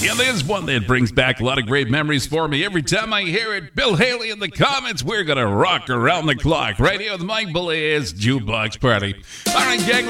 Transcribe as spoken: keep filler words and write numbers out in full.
Yeah, there's one that brings back a lot of great memories for me. Every time I hear it, Bill Haley in the comments, we're going to rock around the clock. Radio the Mike Blaze Jukebox Party. All right, gang.